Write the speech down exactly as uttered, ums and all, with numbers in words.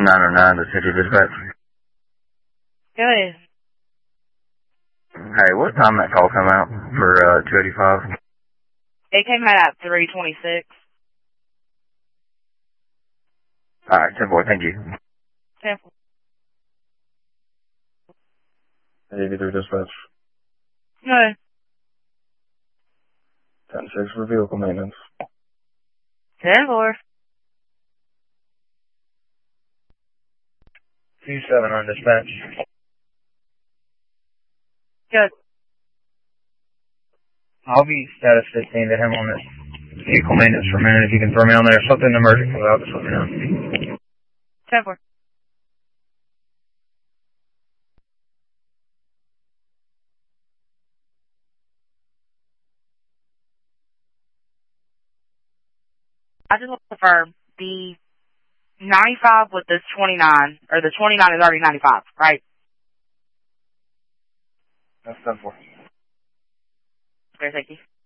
nine oh nine, the city dispatch. Go ahead. Hey, what time that call come out for uh, two eighty-five? It came out at three twenty-six. Alright, ten four, thank you. ten four. eighty-three dispatch. Go ahead. ten six for vehicle maintenance. ten four. two seven on dispatch. Good. I'll be status fifteen to him on this vehicle maintenance for a minute. If you can throw me on there. If something emergent comes out, just let me know. ten four. I just want to confirm the ninety-five with this twenty-nine, or the twenty-nine is already ninety-five, right? That's ten four. Okay, thank you.